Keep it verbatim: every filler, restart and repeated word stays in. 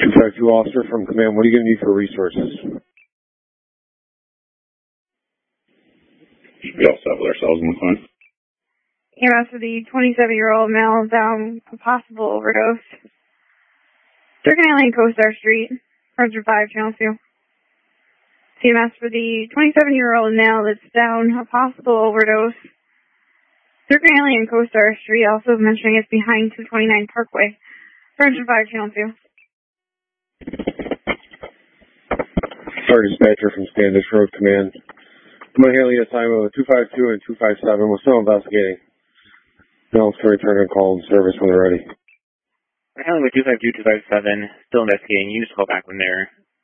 two five two officer from command, what are you going to need for resources? We all set with ourselves on the phone. E M S for the twenty-seven-year-old male down a possible overdose. Circuit Alley and Coast Star Street, Frontier five, Channel two. C M S for the twenty-seven-year-old male that's down a possible overdose. Circuit Alley and Coast Star Street, also mentioning it's behind two twenty-nine Parkway. Frontier five, Channel two. Sorry, dispatcher from Standish Road Command. I'm going to handle the assignment with two five two and two five seven. We're still investigating. Now let's return and call in service when they're ready. We're handling with two five two, two five seven. Still investigating. You just call back when they're